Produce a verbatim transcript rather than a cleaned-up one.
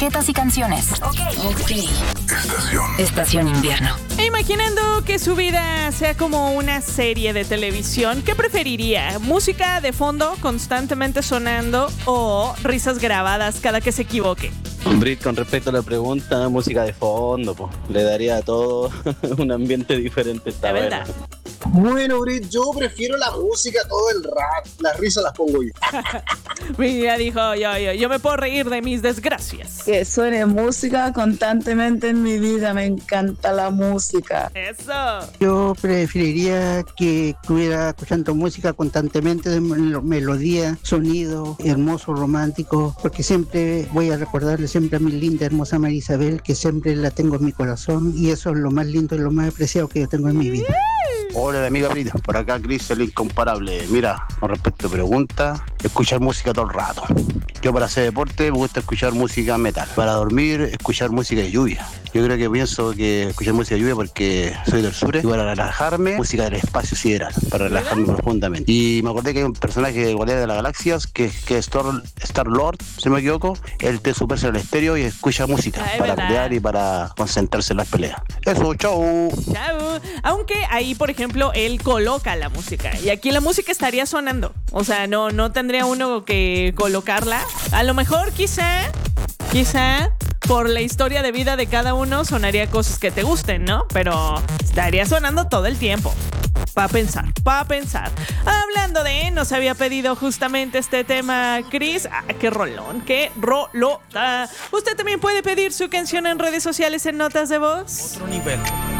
maquetas y canciones. Ok. Ok. Estación. Estación invierno. Imaginando que su vida sea como una serie de televisión, ¿qué preferiría? ¿Música de fondo constantemente sonando o risas grabadas cada que se equivoque? Brit, con respecto a la pregunta, música de fondo, pues, le daría a todo un ambiente diferente. Está La bueno. verdad. Bueno, Brit, yo prefiero la música todo el rato. Las risas las pongo yo. Mira, dijo, yo, yo, yo me puedo reír de mis desgracias. Que suene música constantemente en mi vida, me encanta la música. Eso. Yo preferiría que estuviera escuchando música constantemente, de melodía, sonido, hermoso, romántico, porque siempre voy a recordarle siempre a mi linda, hermosa María Isabel, que siempre la tengo en mi corazón, y eso es lo más lindo y lo más apreciado que yo tengo en mi vida. Hola, mi amiga Brita, por acá Cris, el incomparable. Mira, con respecto a pregunta, escuchar música todo el rato. Yo para hacer deporte me gusta escuchar música metal. Para dormir, escuchar música de lluvia. Yo creo que pienso que escuchar música de lluvia porque soy del sur y para relajarme, música del espacio sideral, para relajarme profundamente. Y me acordé que hay un personaje de Guardianes de las Galaxias, que, que es Star, Star Lord, si no me equivoco, él te supersa el estéreo y escucha música Ay, para ¿verdad? pelear y para concentrarse en las peleas. Eso, chau. Chao. Aunque ahí, por ejemplo, él coloca la música y aquí la música estaría sonando. O sea, no, no tendría uno que colocarla. A lo mejor quizá, quizá por la historia de vida de cada uno sonaría cosas que te gusten, ¿no? Pero estaría sonando todo el tiempo. Pa' pensar, pa' pensar. Hablando de, nos había pedido justamente este tema, Chris. Ah, qué rolón, qué rolota. Usted también puede pedir su canción en redes sociales en notas de voz. Otro nivel.